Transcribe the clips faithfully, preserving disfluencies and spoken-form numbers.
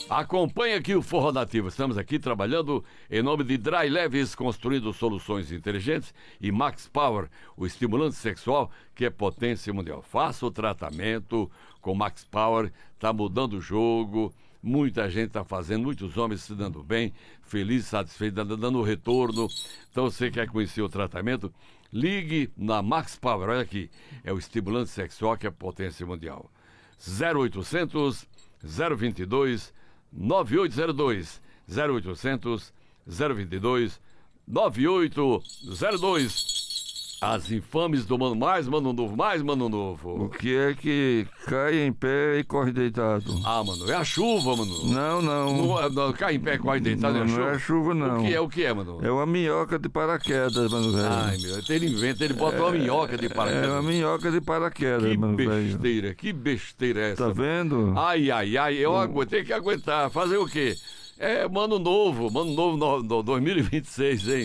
Acompanhe aqui o Forró Nativo. Estamos aqui trabalhando em nome de Dry Leves, construindo soluções inteligentes, e Max Power, o estimulante sexual que é potência mundial. Faça o tratamento com Max Power, está mudando o jogo. Muita gente está fazendo, muitos homens se dando bem, feliz, satisfeito, dando o retorno. Então, você quer conhecer o tratamento? Ligue na Max Power. Olha aqui, é o estimulante sexual que é potência mundial. zero oitocentos, zero vinte e dois, nove oito zero dois. zero oitocentos, zero vinte e dois, nove oito zero dois. As infames do Mano Mais, Mano Novo, mais Mano Novo. O que é que cai em pé e corre deitado? Ah, mano, é a chuva, mano. Não, não. Não, não cai em pé e corre deitado, não, é a chuva? Não é chuva, não. O que é, o que é, mano? É uma minhoca de paraquedas, mano, velho. Ai, meu, ele inventa, ele bota é, uma minhoca de paraquedas. É uma minhoca de paraquedas, que mano, velho. Que besteira, que besteira é essa? Tá vendo? Ai, ai, ai, eu hum. tenho que aguentar. Fazer o quê? É, Mano Novo, Mano Novo no, no, dois mil e vinte e seis, hein?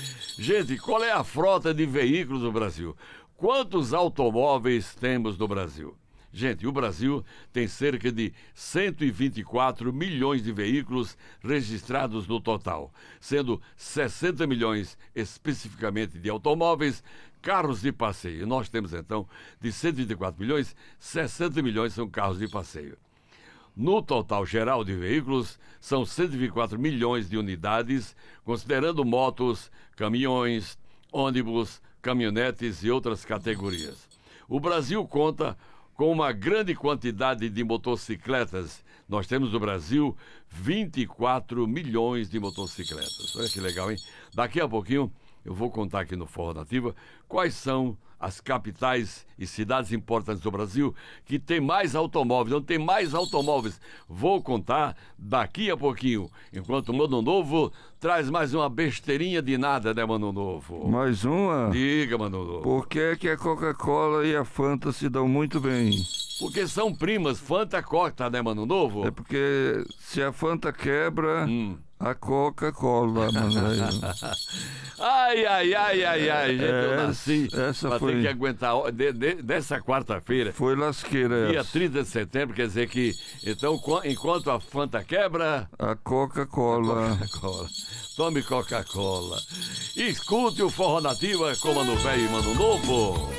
Gente, qual é a frota de veículos do Brasil? Quantos automóveis temos no Brasil? Gente, o Brasil tem cerca de cento e vinte e quatro milhões de veículos registrados no total, sendo sessenta milhões especificamente de automóveis, carros de passeio. Nós temos, então, de cento e vinte e quatro milhões, sessenta milhões são carros de passeio. No total geral de veículos, são cento e vinte e quatro milhões de unidades, considerando motos, caminhões, ônibus, caminhonetes e outras categorias. O Brasil conta com uma grande quantidade de motocicletas. Nós temos no Brasil vinte e quatro milhões de motocicletas. Olha que legal, hein? Daqui a pouquinho eu vou contar aqui no Forró Nativa quais são as capitais e cidades importantes do Brasil que tem mais automóveis, não tem mais automóveis. Vou contar daqui a pouquinho, enquanto o Mano Novo traz mais uma besteirinha de nada, né, Mano Novo? Mais uma? Diga, Mano Novo. Por que é que a Coca-Cola e a Fanta se dão muito bem? Porque são primas, Fanta Coca, né, Mano Novo? É porque se a Fanta quebra... Hum. A Coca-Cola, mano. Ai, ai, ai, ai, ai, gente, é, eu nasci essa pra foi... ter que aguentar de, de, dessa quarta-feira. Foi lasqueira Dia essa. trinta de setembro, quer dizer que, então, enquanto a Fanta quebra... A Coca-Cola. A Coca-Cola. Tome Coca-Cola. Escute o Forró Nativa com Mano Velho e Mano Novo.